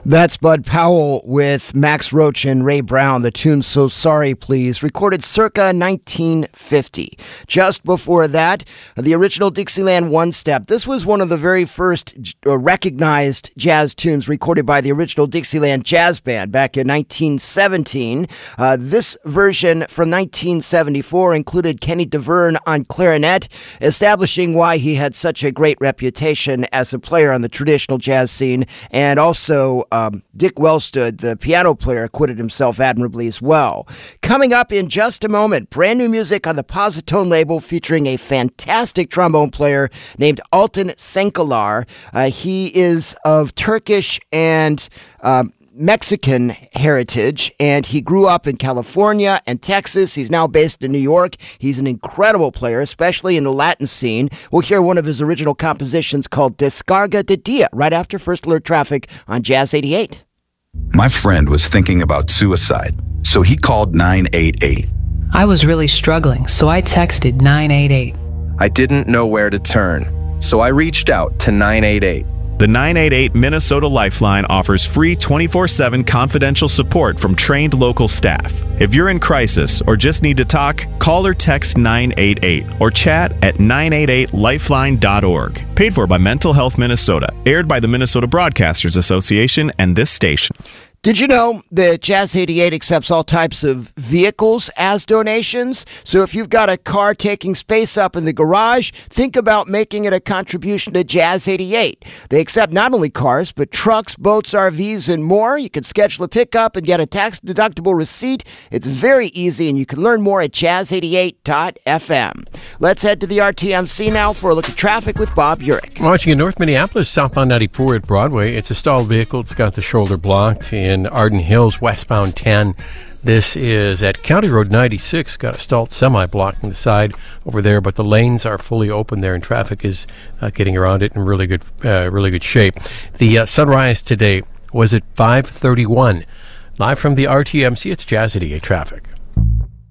That's Bud Powell with Max Roach and Ray Brown. The tune So Sorry Please, recorded circa 1950. Just before that, the original Dixieland One Step. This was one of the very first recognized jazz tunes recorded by the original Dixieland Jazz Band back in 1917. This version from 1974 included Kenny DeVerne on clarinet, establishing why he had such a great reputation as a player on the traditional jazz scene, and also Dick Wellstood, the piano player, acquitted himself admirably as well. Coming up in just a moment, brand new music on the Positone label featuring a fantastic trombone player named Altan Senkelar. He is of Turkish and Mexican heritage, and he grew up in California and Texas. He's now based in New York. He's an incredible player, especially in the Latin scene. We'll hear one of his original compositions called Descarga de Dia right after First Alert Traffic on Jazz 88. My friend was thinking about suicide, so he called 988. I was really struggling, so I texted 988. I didn't know where to turn, so I reached out to 988. The 988 Minnesota Lifeline offers free 24/7 confidential support from trained local staff. If you're in crisis or just need to talk, call or text 988 or chat at 988lifeline.org. Paid for by Mental Health Minnesota. Aired by the Minnesota Broadcasters Association and this station. Did you know that Jazz 88 accepts all types of vehicles as donations? So if you've got a car taking space up in the garage, think about making it a contribution to Jazz 88. They accept not only cars, but trucks, boats, RVs, and more. You can schedule a pickup and get a tax-deductible receipt. It's very easy, and you can learn more at jazz88.fm. Let's head to the RTMC now for a look at traffic with Bob Urich. Watching in North Minneapolis, southbound 94 at Broadway. It's a stalled vehicle. It's got the shoulder blocked. In Arden Hills, westbound 10. This is at County Road 96. Got a stalled semi blocking the side over there, but the lanes are fully open there, and traffic is getting around it in really good shape. The sunrise today was at 5:31. Live from the RTMC, it's Jazz 88 Traffic.